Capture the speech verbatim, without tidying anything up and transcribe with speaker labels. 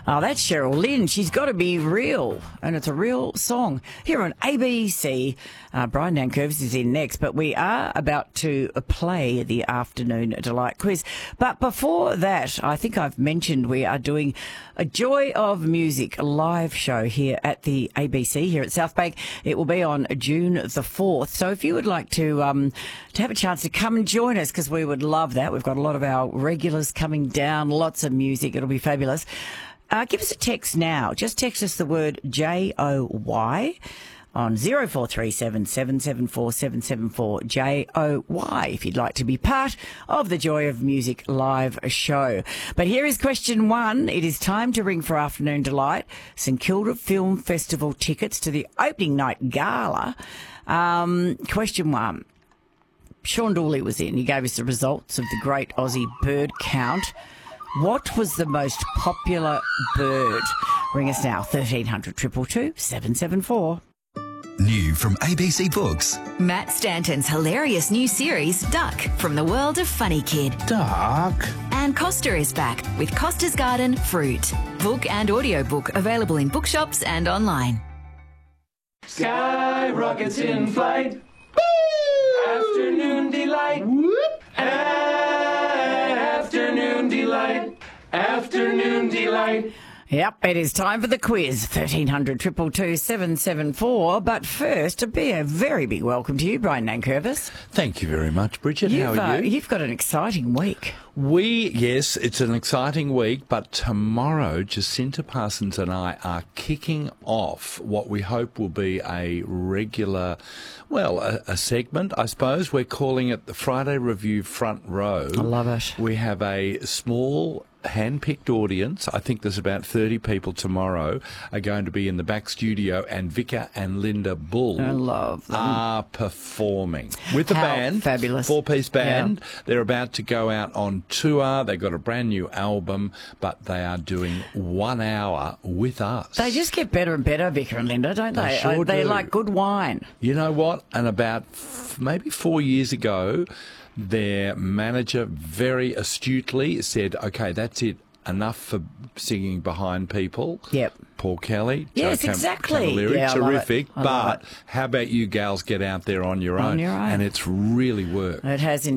Speaker 1: Oh, that's Cheryl Lynn. She's got to be real, and it's a real song. Here on A B C, uh, Brian Nankervis is in next, but we are about to play the Afternoon Delight quiz. But before that, I think I've mentioned we are doing a Joy of Music live show here at the A B C here at South Bank. It will be on June the fourth. So if you would like to um, to have a chance to come and join us, because we would love that. We've got a lot of our regulars coming down, lots of music. It'll be fabulous. Uh, give us a text now. Just text us the word J O Y on zero four three seven, seven seven four, seven seven four, J O Y, if you'd like to be part of the Joy of Music live show. But here is question one. It is time to ring for Afternoon Delight. St Kilda Film Festival tickets to the opening night gala. Um, question one. Sean Dooley was in. He gave us the results of the Great Aussie Bird Count. What was the most popular bird? Ring us now, thirteen hundred, two two two, seven seven four.
Speaker 2: New from A B C Books.
Speaker 3: Matt Stanton's hilarious new series, Duck, from the world of Funny Kid.
Speaker 4: Duck.
Speaker 3: And Costa is back with Costa's Garden Fruit. Book and audiobook available in bookshops and online.
Speaker 5: Sky rockets in flight. Afternoon delight. Afternoon delight. Afternoon delight.
Speaker 1: Yep, it is time for the quiz. thirteen hundred, two two two, seven seven four. But first, to be a very big welcome to you, Brian Nankervis.
Speaker 4: Thank you very much, Bridget.
Speaker 1: You've,
Speaker 4: How are you?
Speaker 1: Uh, you've got an exciting week.
Speaker 4: We, yes, it's an exciting week, but tomorrow Jacinta Parsons and I are kicking off what we hope will be a regular, well, a, a segment, I suppose. We're calling it the Friday Review Front Row.
Speaker 1: I love it.
Speaker 4: We have a small hand-picked audience. I think there's about thirty people tomorrow are going to be in the back studio, and Vika and Linda Bull
Speaker 1: I love them.
Speaker 4: are performing with the
Speaker 1: How
Speaker 4: band,
Speaker 1: fabulous.
Speaker 4: four-piece band.
Speaker 1: Yeah.
Speaker 4: They're about to go out on tour. They've got a brand new album, but they are doing one hour with us.
Speaker 1: They just get better and better, Vika and Linda, don't they?
Speaker 4: They sure
Speaker 1: Uh, They're
Speaker 4: do.
Speaker 1: like good wine.
Speaker 4: You know what? And about f- maybe four years ago, their manager very astutely said, okay, that's it. Enough for singing behind people.
Speaker 1: Yep.
Speaker 4: Paul Kelly.
Speaker 1: Yes,
Speaker 4: Joe Cam-
Speaker 1: exactly.
Speaker 4: Camilleri,
Speaker 1: Yeah, I love it.
Speaker 4: terrific.
Speaker 1: I love
Speaker 4: But how about you gals get out there on your
Speaker 1: On
Speaker 4: own?
Speaker 1: your own.
Speaker 4: And it's really worked.
Speaker 1: It has